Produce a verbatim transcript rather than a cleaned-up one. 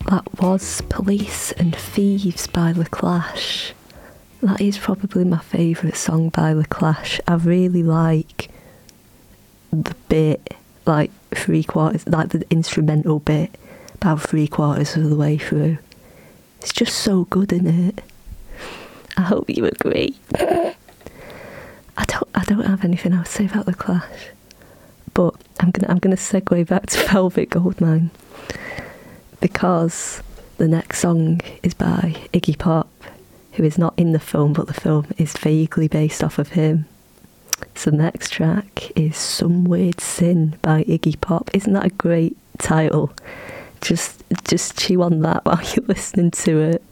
That was Police and Thieves by The Clash. That is probably my favourite song by The Clash. I really like the bit, like three quarters, like the instrumental bit, about three quarters of the way through. It's just so good, isn't it? I hope you agree. I don't I don't have anything else to say about The Clash. But I'm gonna I'm gonna segue back to Velvet Goldmine, because the next song is by Iggy Pop, who is not in the film, but the film is vaguely based off of him. So the next track is Some Weird Sin by Iggy Pop. Isn't that a great title? Just just chew on that while you're listening to it.